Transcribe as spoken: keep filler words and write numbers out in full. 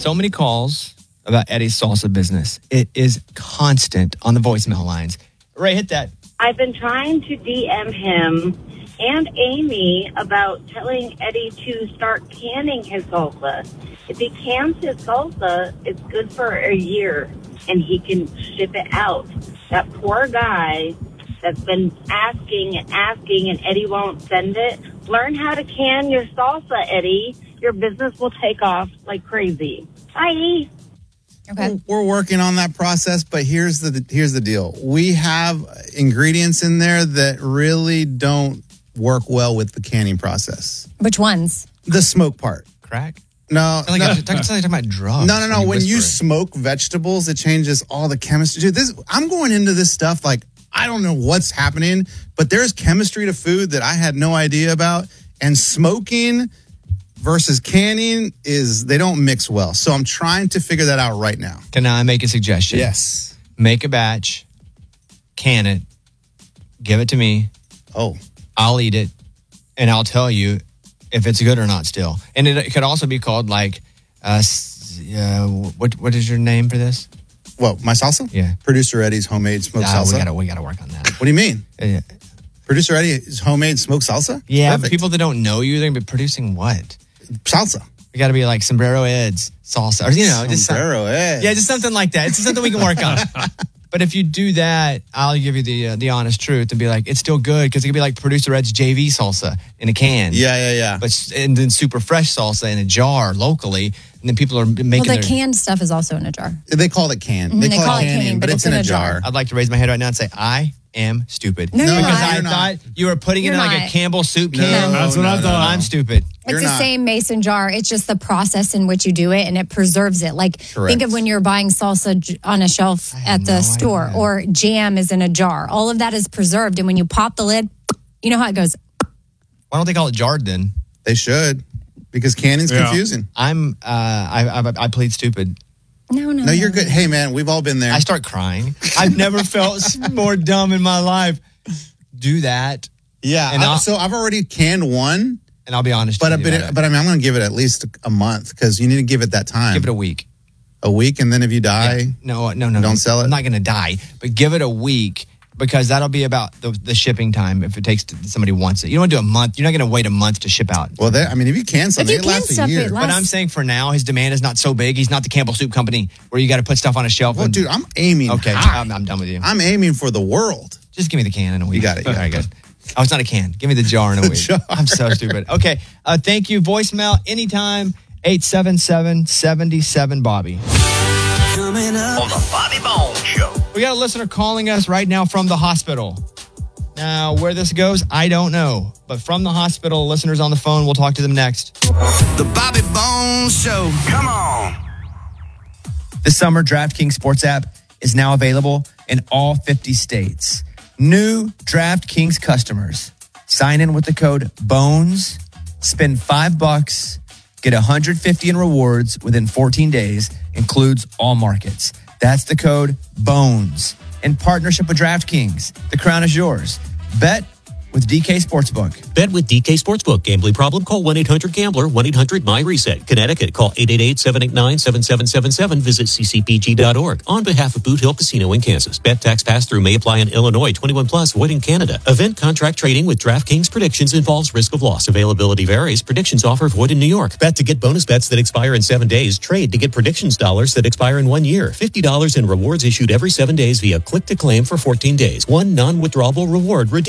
so many calls about Eddie's salsa business. It is constant on the voicemail lines. Ray, hit that. I've been trying to D M him and Amy about telling Eddie to start canning his salsa. If he cans his salsa, it's good for a year, and he can ship it out. That poor guy that's been asking and asking, and Eddie won't send it. Learn how to can your salsa, Eddie. Your business will take off like crazy. Bye. Okay. We're working on that process, but here's the here's the deal. We have ingredients in there that really don't work well with the canning process. Which ones? The smoke part. Crack? No. Like no. I'm talking, talking about drugs. No, no, no. When you whisper it. smoke vegetables, it changes all the chemistry. Dude, this I'm going into this stuff like I don't know what's happening, but there's chemistry to food that I had no idea about. And smoking versus canning is they don't mix well. So I'm trying to figure that out right now. Can I make a suggestion? Yes. Make a batch, can it, give it to me. Oh. I'll eat it, and I'll tell you if it's good or not still. And it, it could also be called like, uh, uh, what what is your name for this? What, my salsa? Yeah. Producer Eddie's homemade smoked Ah, salsa. We gotta, we gotta work on that. What do you mean? Yeah, Producer Eddie's homemade smoked salsa? yeah but Perfect. people that don't know you, they're gonna be producing what? Salsa. We gotta be like Sombrero Ed's salsa. Or, you know, just some- Sombrero Ed. Yeah, just something like that. It's something we can work on. But if you do that, I'll give you the uh, the honest truth and be like, it's still good because it could be like Producer Ed's J V salsa in a can. Yeah, yeah, yeah. But and then super fresh salsa in a jar locally, and then people are making. Well, the their, canned stuff is also in a jar. They call it canned. Mhm, They, they call, call it it canning, canning, but it's in a jar. I'd like to raise my head right now and say, I am stupid. No, you're because not. I You're thought not. you were putting it You're in like not. a Campbell soup No, can. That's what no, I no, thought. I'm stupid. You're It's the not. same mason jar. It's just the process in which you do it, and it preserves it. Like, Correct. think of when you're buying salsa j- on a shelf had at the no store, idea. or jam is in a jar. All of that is preserved, and when you pop the lid, you know how it goes. Why don't they call it jarred then? They should, because canning's Yeah. confusing. I'm. Uh, I, I I plead stupid. No, no, No, you're good. Hey, man, we've all been there. I start crying. I've never felt more dumb in my life. Do that, yeah. And I- I'll- so I've already canned one, and I'll be honest. but with a you bit, about it. but I mean, I'm going to give it at least a month because you need to give it that time. give it a week. a week, and then if you die, Yeah. No, no, no. Don't no. sell it? I'm not going to die, but give it a week because that'll be about the, the shipping time if it takes to, somebody wants it. You don't want to do a month. You're not going to wait a month to ship out. well, they, I mean, if you can something, you it can lasts a stuff year. it, But I'm saying for now, his demand is not so big. He's not the Campbell Soup Company where you got to put stuff on a shelf. Well, and, dude, I'm aiming. okay, high. I'm, I'm done with you. I'm aiming for the world. Just give me the can in a week. You got it, you All got right, it. good. Oh, it's not a can. Give me the jar in a The week. jar. I'm so stupid. Okay. Uh, thank you. Voicemail anytime. eight seven seven, seven seven, Bobby. Coming up on the Bobby Bones Show. We got a listener calling us right now from the hospital. Now, where this goes, I don't know. But from the hospital, listeners on the phone, we'll talk to them next. The Bobby Bones Show. Come on. This summer, DraftKings Sports app is now available in all fifty states. New DraftKings customers. Sign in with the code BONES, spend five bucks, get one hundred fifty in rewards within fourteen days, includes all markets. That's the code BONES. In partnership with DraftKings, the crown is yours. Bet with D K Sportsbook. Bet with D K Sportsbook. Gambling problem? Call one eight hundred gambler, one eight hundred my reset. Connecticut, call eight eight eight, seven eight nine, seven seven seven seven. Visit c c p g dot org. On behalf of Boot Hill Casino in Kansas. Bet tax pass-through may apply in Illinois. twenty-one plus, void in Canada. Event contract trading with DraftKings predictions involves risk of loss. Availability varies. Predictions offer void in New York. Bet to get bonus bets that expire in seven days. Trade to get predictions dollars that expire in one year. fifty dollars in rewards issued every seven days via click to claim for fourteen days. One non-withdrawable reward redeemed.